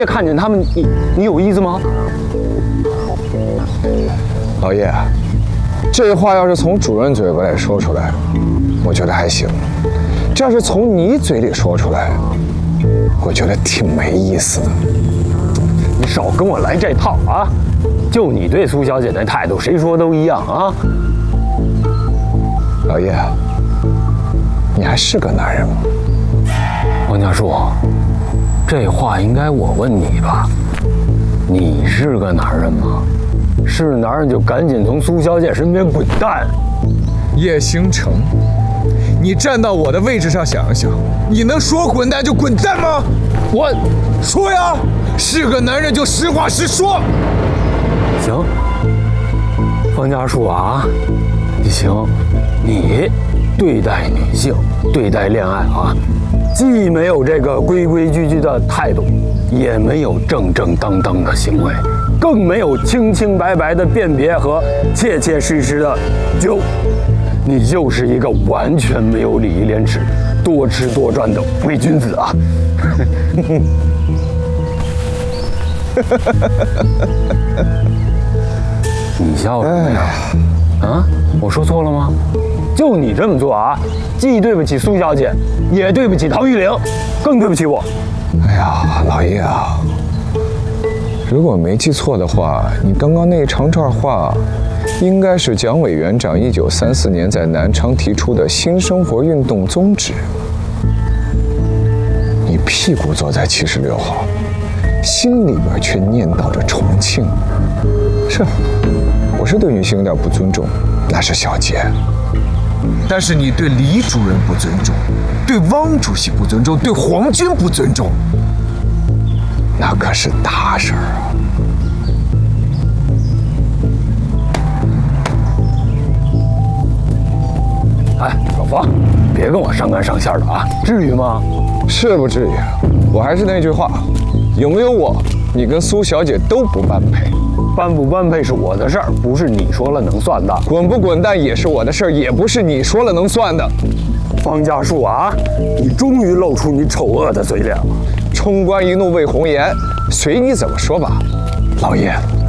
看见他们，你有意思吗？ 老叶，这话要是从主任嘴巴里说出来，我觉得还行；这要是从你嘴里说出来，我觉得挺没意思的。 你少跟我来这套啊！就你对苏小姐那态度，谁说都一样啊！ 老叶，你还是个男人吗？ 王家树，这话应该我问你吧？你是个男人吗？是男人就赶紧从苏小姐身边滚蛋！ 叶星辰，你站到我的位置上想一想，你能说滚蛋就滚蛋吗？ 我说呀，是个男人就实话实说。 行，方家树啊，行，你对待女性、对待恋爱啊，既没有这个规规矩矩的态度，也没有正正当当的行为，更没有清清白白的辨别和切切实实的就，你就是一个完全没有礼义廉耻、多吃多赚的伪君子啊！你笑什么呀？啊，我说错了吗？就你这么做啊，既对不起苏小姐，也对不起陶玉玲，更对不起我。 哎呀，老叶啊，如果没记错的话，你刚刚那一长串话，应该是蒋委员长1934年在南昌提出的新生活运动宗旨。你屁股坐在76号，心里边却念叨着重庆。是，我是对女性有点不尊重，那是小节。但是你对李主任不尊重，对汪主席不尊重，对皇军不尊重，那可是大事儿啊！哎，老方，别跟我上纲上线的啊，至于吗？ 是不至于。我还是那句话，有没有我，你跟苏小姐都不般配。 般不般配是我的事儿，不是你说了能算的。 滚不滚蛋也是我的事儿，也不是你说了能算的。 方家树啊，你终于露出你丑恶的嘴脸了。 冲冠一怒为红颜，随你怎么说吧，老叶。